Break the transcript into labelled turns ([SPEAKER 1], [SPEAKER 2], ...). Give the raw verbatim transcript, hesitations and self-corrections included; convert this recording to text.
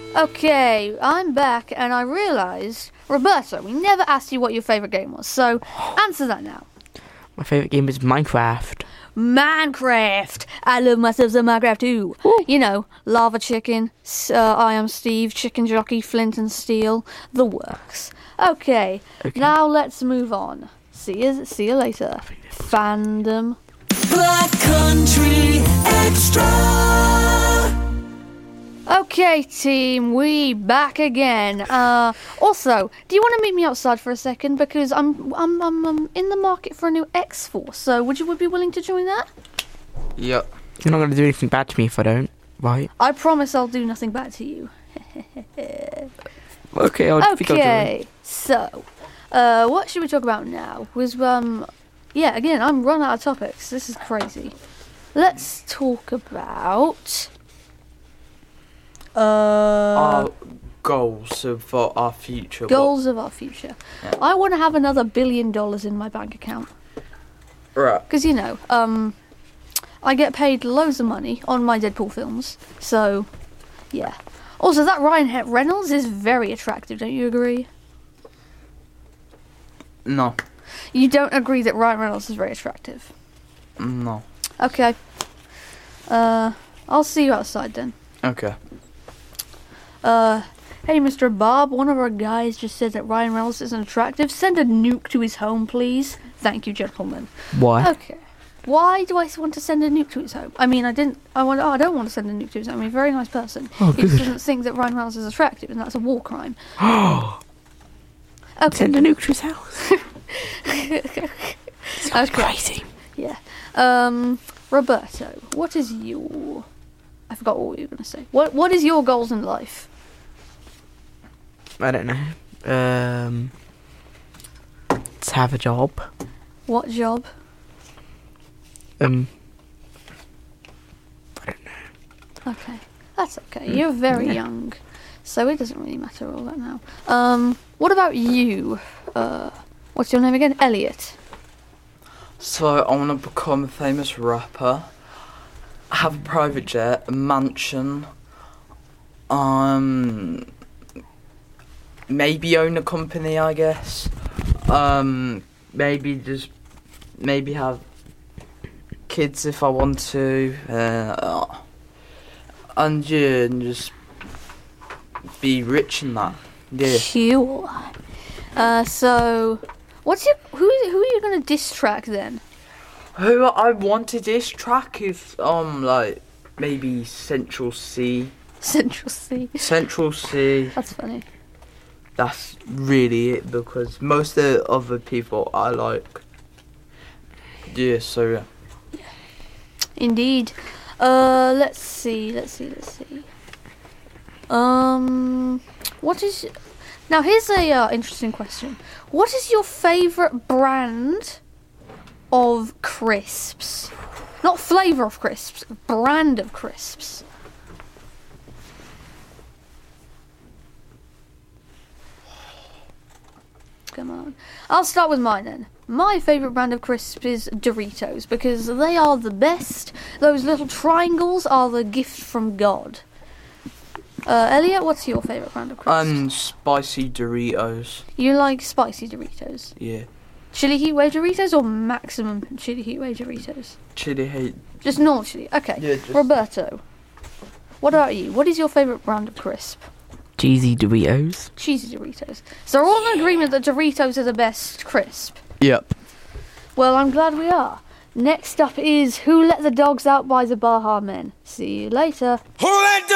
[SPEAKER 1] Okay, I'm back, and I realised, Roberto, we never asked you what your favourite game was, so answer that now.
[SPEAKER 2] My favourite game is Minecraft.
[SPEAKER 1] Minecraft! I love myself some Minecraft too.
[SPEAKER 2] Ooh.
[SPEAKER 1] You know, Lava Chicken, uh, I Am Steve, Chicken Jockey, Flint and Steel, the works. Okay,
[SPEAKER 2] Okay.
[SPEAKER 1] now let's move on. See you, see you later. Fandom.
[SPEAKER 3] Black Country Extra.
[SPEAKER 1] Okay, team, we back again. Uh, also, do you want to meet me outside for a second? Because I'm I'm I'm, I'm in the market for a new X-Force. So, would you would be willing to join that?
[SPEAKER 4] Yep.
[SPEAKER 2] You're not going to do anything bad to me if I don't, right?
[SPEAKER 1] I promise I'll do nothing bad to you.
[SPEAKER 2] Okay, I'll think I'll do it.
[SPEAKER 1] Okay, so, uh, what should we talk about now? Was um, yeah, again, I'm run out of topics. This is crazy. Let's talk about uh
[SPEAKER 4] Our goals for our future. what-
[SPEAKER 1] goals of our future.
[SPEAKER 4] Yeah.
[SPEAKER 1] I want to have another billion dollars in my bank account
[SPEAKER 4] Right.
[SPEAKER 1] because you know, um, I get paid loads of money on my Deadpool films. So, yeah. Also, that Ryan He- Reynolds is very attractive. Don't you agree?
[SPEAKER 4] No.
[SPEAKER 1] You don't agree that Ryan Reynolds is very attractive.
[SPEAKER 4] No.
[SPEAKER 1] Okay. Uh, I'll see you outside then.
[SPEAKER 4] Okay.
[SPEAKER 1] Uh, hey, Mister Bob, one of our guys just said that Ryan Reynolds isn't attractive. Send a nuke to his home, please. Thank you, gentlemen.
[SPEAKER 2] Why?
[SPEAKER 1] Okay. Why do I want to send a nuke to his home? I mean, I didn't. I want. Oh, I don't want to send a nuke to his home. He's a very nice person.
[SPEAKER 2] Oh,
[SPEAKER 1] he just
[SPEAKER 2] good.
[SPEAKER 1] doesn't think that Ryan Reynolds is attractive, and that's a war crime.
[SPEAKER 2] Oh,
[SPEAKER 1] Okay.
[SPEAKER 2] send a nuke to his house. That's
[SPEAKER 1] Okay.
[SPEAKER 2] crazy.
[SPEAKER 1] Yeah. Um, Roberto, what is your? I forgot what you were going to say. What What is your goals in life?
[SPEAKER 2] I don't know. Um, to have a job.
[SPEAKER 1] What job?
[SPEAKER 2] Um, I don't know.
[SPEAKER 1] Okay, that's okay. You're very
[SPEAKER 2] Yeah.
[SPEAKER 1] young, so it doesn't really matter all that now. Um, what about you? Uh, what's your name again? Elliot.
[SPEAKER 4] So I want to become a famous rapper. Have a private jet, a mansion. Um, maybe own a company, I guess. Um, maybe just maybe have kids if I want to. Uh, and yeah, and just be rich in that. Yeah.
[SPEAKER 1] Cool. Uh, so, what's your who? Who are you gonna diss track then?
[SPEAKER 4] Who I wanted this track is um like maybe Central C.
[SPEAKER 1] Central C.
[SPEAKER 4] Central C.
[SPEAKER 1] That's funny.
[SPEAKER 4] That's really it because most of the other people I like. Yeah, so yeah.
[SPEAKER 1] Indeed. Uh, let's see. Let's see. Let's see. Um, what is? Now here's a uh, interesting question. What is your favourite brand of crisps? Not flavour of crisps. Brand of crisps. Come on. I'll start with mine then. My favourite brand of crisps is Doritos because they are the best. Those little triangles are the gift from God. Uh, Elliot, what's your favourite brand of crisps?
[SPEAKER 4] Um, spicy Doritos.
[SPEAKER 1] You like spicy Doritos?
[SPEAKER 4] Yeah.
[SPEAKER 1] Chili heat wave Doritos or maximum chili heat wave Doritos?
[SPEAKER 4] Chili hate.
[SPEAKER 1] Just normal chili. Okay.
[SPEAKER 4] Yeah, just-
[SPEAKER 1] Roberto, what about you? What is your favourite brand of crisp?
[SPEAKER 2] Cheesy Doritos.
[SPEAKER 1] Cheesy Doritos. So we're all in agreement that Doritos are the best crisp.
[SPEAKER 4] Yep.
[SPEAKER 1] Well, I'm glad we are. Next up is Who Let the Dogs Out by the Baha Men. See you later.
[SPEAKER 3] Who